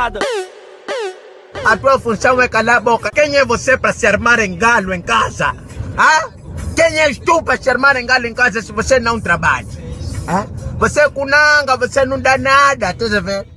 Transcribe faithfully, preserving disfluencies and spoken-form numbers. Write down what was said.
nada. A tua função é calar a boca. Quem é você para se armar em galo em casa? Ah? Quem és tu para se armar em galo em casa se você não trabalha? Ah? Você é cunanga, você não dá nada, estás a ver?